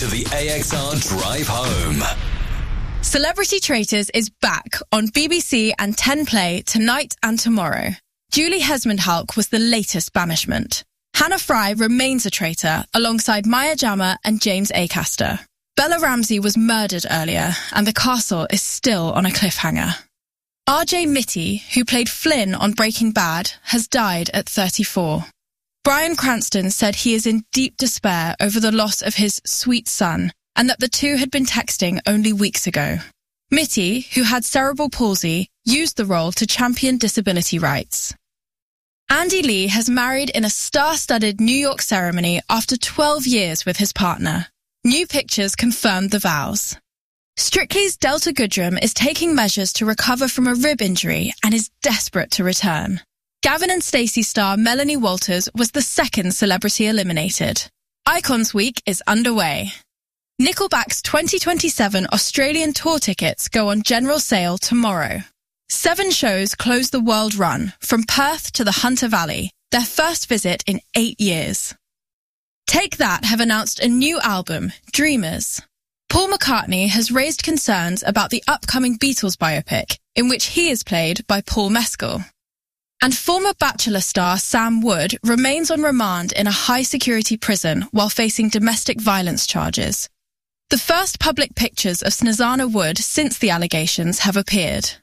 To the AXR Drive Home. Celebrity Traitors is back on BBC and 10 Play tonight and tomorrow. Julie Hesmondhalgh was the latest banishment. Hannah Fry remains a traitor alongside Maya Jama and James Acaster. Bella Ramsey was murdered earlier and the castle is still on a cliffhanger. RJ Mitty, who played Flynn on Breaking Bad, has died at 34. Bryan Cranston said he is in deep despair over the loss of his sweet son and that the two had been texting only weeks ago. Mitty, who had cerebral palsy, used the role to champion disability rights. Andy Lee has married in a star-studded New York ceremony after 12 years with his partner. New pictures confirmed the vows. Strictly's Delta Goodrem is taking measures to recover from a rib injury and is desperate to return. Gavin and Stacey star Melanie Walters was the second celebrity eliminated. Icons Week is underway. Nickelback's 2027 Australian tour tickets go on general sale tomorrow. 7 shows close the world run, from Perth to the Hunter Valley, their first visit in 8 years. Take That have announced a new album, Dreamers. Paul McCartney has raised concerns about the upcoming Beatles biopic, in which he is played by Paul Mescal. And former Bachelor star Sam Wood remains on remand in a high-security prison while facing domestic violence charges. The first public pictures of Snezana Wood since the allegations have appeared.